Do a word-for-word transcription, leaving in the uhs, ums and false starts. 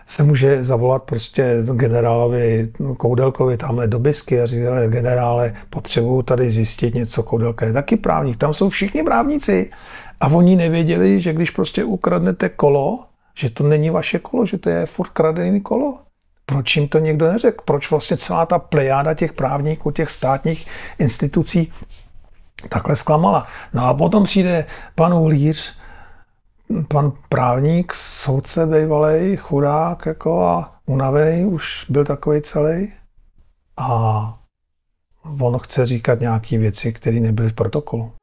se může zavolat prostě generálovi Koudelkovi tamhle do Bisky a říct, generále, potřebuju tady zjistit něco, Koudelka je taky právník, tam jsou všichni právníci. A oni nevěděli, že když prostě ukradnete kolo, že to není vaše kolo, že to je furt kradený kolo. Proč jim to někdo neřekl? Proč vlastně celá ta plejáda těch právníků, těch státních institucí takhle zklamala? No a potom přijde pan Uhlíř, pan právník, soudce bývalej, chudák jako a unavený, už byl takovej celý. A on chce říkat nějaké věci, které nebyly v protokolu.